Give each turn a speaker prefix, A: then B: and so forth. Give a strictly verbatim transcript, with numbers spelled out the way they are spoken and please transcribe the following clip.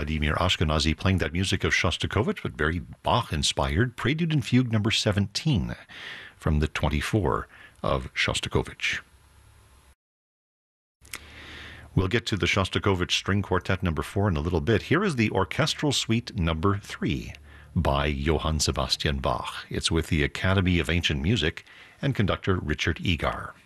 A: Vladimir Ashkenazy playing that music of Shostakovich, but very Bach-inspired, Prelude and Fugue number seventeen from the twenty-four of Shostakovich. We'll get to the Shostakovich String Quartet number four in a little bit. Here is the Orchestral Suite number three by Johann Sebastian Bach. It's with the Academy of Ancient Music and conductor Richard Egar.